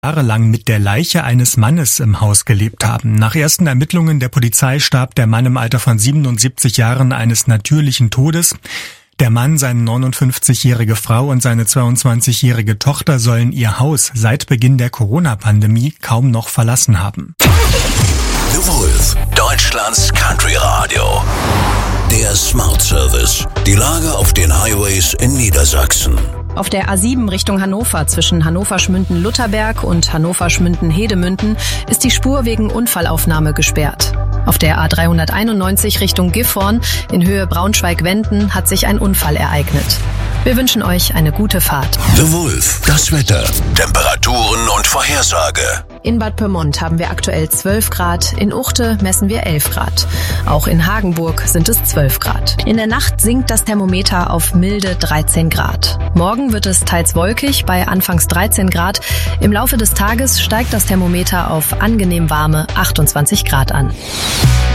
jahrelang mit der Leiche eines Mannes im Haus gelebt haben. Nach ersten Ermittlungen der Polizei starb der Mann im Alter von 77 Jahren eines natürlichen Todes. Der Mann, seine 59-jährige Frau und seine 22-jährige Tochter sollen ihr Haus seit Beginn der Corona-Pandemie kaum noch verlassen haben. The Wolf, Deutschlands Country Radio. Der Smart Service. Die Lage auf den Highways in Niedersachsen. Auf der A7 Richtung Hannover zwischen Hannover-Schmünden-Lutherberg und Hannover-Schmünden-Hedemünden ist die Spur wegen Unfallaufnahme gesperrt. Auf der A391 Richtung Gifhorn in Höhe Braunschweig-Wenden hat sich ein Unfall ereignet. Wir wünschen euch eine gute Fahrt. The Wolf, das Wetter, Temperaturen und Vorhersage. In Bad Pyrmont haben wir aktuell 12 Grad, in Uchte messen wir 11 Grad. Auch in Hagenburg sind es 12 Grad. In der Nacht sinkt das Thermometer auf milde 13 Grad. Morgen wird es teils wolkig bei anfangs 13 Grad. Im Laufe des Tages steigt das Thermometer auf angenehm warme 28 Grad an.